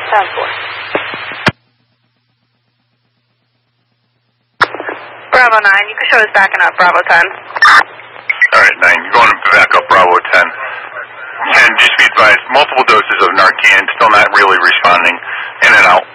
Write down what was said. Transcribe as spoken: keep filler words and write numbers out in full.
ten four. Bravo nine, you can show us backing up, Bravo ten. Alright, nine, you're going to back up Bravo ten. ten, just be advised, multiple doses of Narcan, still not really responding. In and out.